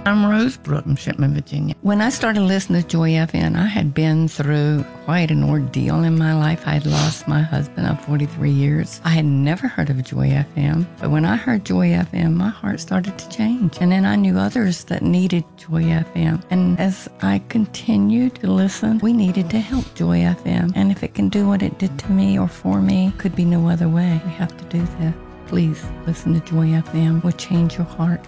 I'm Rose Brook from Shipman, Virginia. When I started listening to Joy FM, I had been through quite an ordeal in my life. I had lost my husband of 43 years. I had never heard of Joy FM, but when I heard Joy FM, my heart started to change. And then I knew others that needed Joy FM. And as I continued to listen, we needed to help Joy FM. And if it can do what it did to me or for me, could be no other way. We have to do that. Please listen to Joy FM. It will change your heart.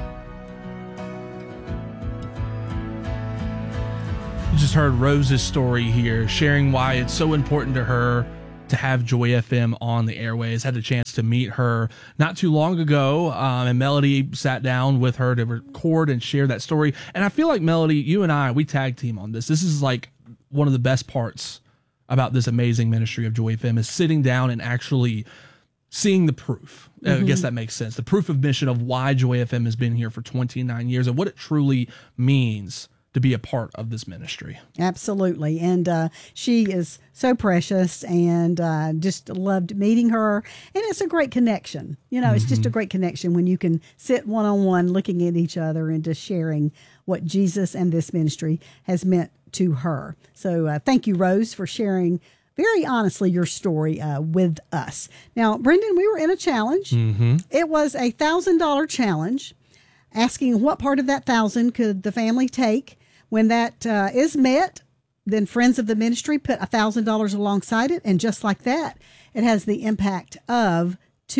You just heard Rose's story here, sharing why it's so important to her to have Joy FM on the airways. Had the chance to meet her not too long ago, and Melody sat down with her to record and share that story. And I feel like, Melody, you and I, we tag team on this. This is like one of the best parts about this amazing ministry of Joy FM is sitting down and actually seeing the proof. I guess that makes sense. The proof of mission of why Joy FM has been here for 29 years and what it truly means to be a part of this ministry. Absolutely. And she is so precious, and just loved meeting her. And it's a great connection. You know, it's just a great connection when you can sit one-on-one looking at each other and just sharing what Jesus and this ministry has meant to her. So thank you, Rose, for sharing very honestly your story with us. Now, Brendan, we were in a challenge. It was a $1,000 challenge, asking what part of that 1,000 could the family take. When that is met, then Friends of the Ministry put $1,000 alongside it. And just like that, it has the impact of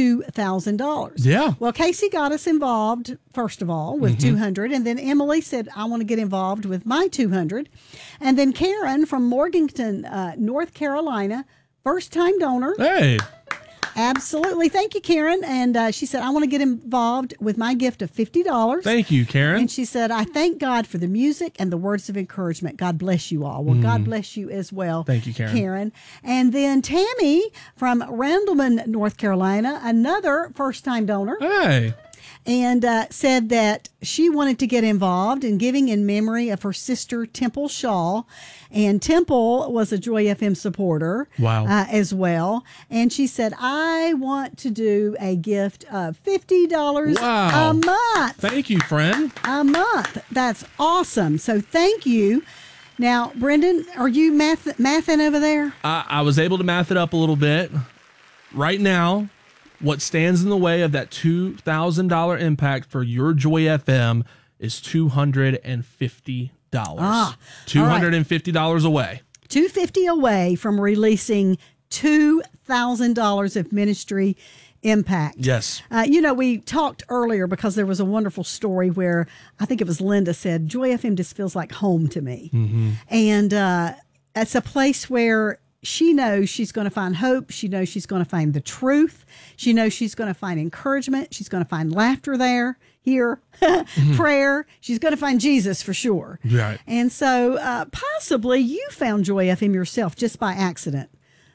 $2,000. Yeah. Well, Casey got us involved, first of all, with $200. And then Emily said, I want to get involved with my $200. And then Karen from Morganton, North Carolina, first-time donor. Hey. Absolutely. Thank you, Karen. And she said, I want to get involved with my gift of $50. Thank you, Karen. And she said, I thank God for the music and the words of encouragement. God bless you all. Well, God bless you as well. Thank you, Karen. And then Tammy from Randleman, North Carolina, another first-time donor. Hey. And said that she wanted to get involved in giving in memory of her sister, Temple Shaw. And Temple was a Joy FM supporter as well. And she said, I want to do a gift of $50 a month. Thank you, friend. A month. That's awesome. So thank you. Now, Brendan, are you mathing over there? I was able to math it up a little bit. Right now, what stands in the way of that $2,000 impact for your Joy FM is $250. $250 away. $250 away from releasing $2,000 of ministry impact. Yes. We talked earlier because there was a wonderful story where I think it was Linda said, Joy FM just feels like home to me. And it's a place where she knows she's going to find hope. She knows she's going to find the truth. She knows she's going to find encouragement. She's going to find laughter here, prayer. She's going to find Jesus for sure. Right. And so possibly you found Joy FM yourself just by accident.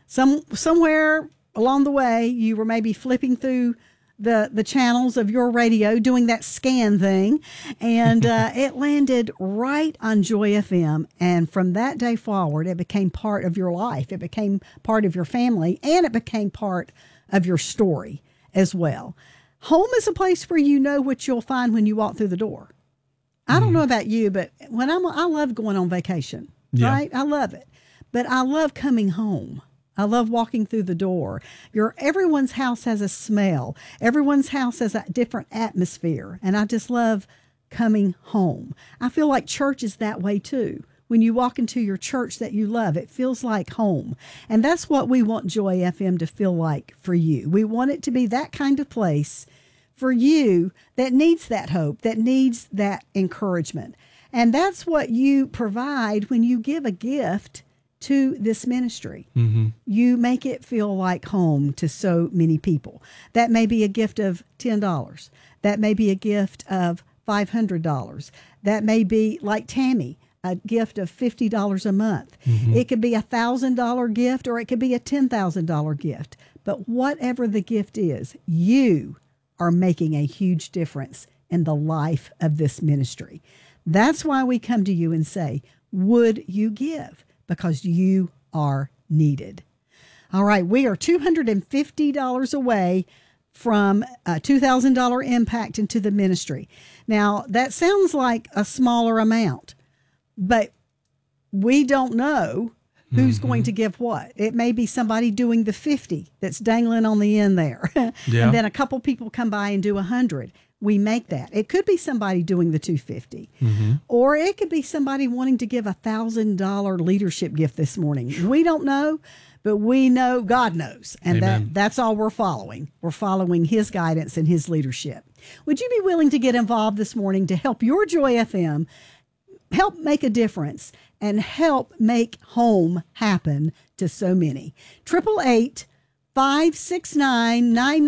Somewhere along the way, you were maybe flipping through the channels of your radio, doing that scan thing, and it landed right on Joy FM. And from that day forward, it became part of your life. It became part of your family, and it became part of your story as well. Home is a place where you know what you'll find when you walk through the door. I don't know about you, but when I love going on vacation, right? I love it, but I love coming home. I love walking through the door. Everyone's house has a smell. Everyone's house has a different atmosphere. And I just love coming home. I feel like church is that way too. When you walk into your church that you love, it feels like home. And that's what we want Joy FM to feel like for you. We want it to be that kind of place for you that needs that hope, that needs that encouragement. And that's what you provide when you give a gift to this ministry. You make it feel like home to so many people. That may be a gift of $10. That may be a gift of $500. That may be, like Tammy, a gift of $50 a month. It could be a $1,000 gift, or it could be a $10,000 gift. But whatever the gift is, you are making a huge difference in the life of this ministry. That's why we come to you and say, would you give? Because you are needed. All right, we are $250 away from a $2,000 impact into the ministry. Now, that sounds like a smaller amount, but we don't know who's going to give what. It may be somebody doing the 50 that's dangling on the end there. Yeah. And then a couple people come by and do 100. We make that. It could be somebody doing the 250, or it could be somebody wanting to give $1,000 leadership gift this morning. We don't know, but we know God knows, and that's all we're following. We're following His guidance and His leadership. Would you be willing to get involved this morning to help your Joy FM help make a difference and help make home happen to so many? 888-569-99